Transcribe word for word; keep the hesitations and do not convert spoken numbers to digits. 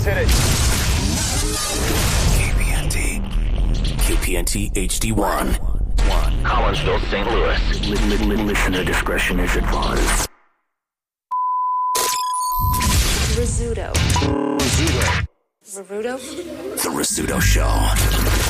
Let's hit it. K P N T. K P N T H D one. One. Collinsville, Saint Louis. Li- li- listener discretion is advised. Rizzuto. Rizzuto. Rizzuto? The Rizzuto Show.